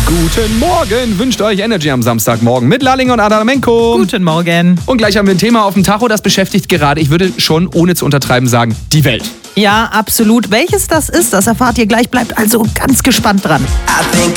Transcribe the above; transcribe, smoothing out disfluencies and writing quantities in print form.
Guten Morgen, wünscht euch Energy am Samstagmorgen mit Lalling und Adamenko. Guten Morgen. Und gleich haben wir ein Thema auf dem Tacho, das beschäftigt gerade, ich würde schon, ohne zu untertreiben, sagen, die Welt. Ja, absolut. Welches das ist, das erfahrt ihr gleich. Bleibt also ganz gespannt dran. I think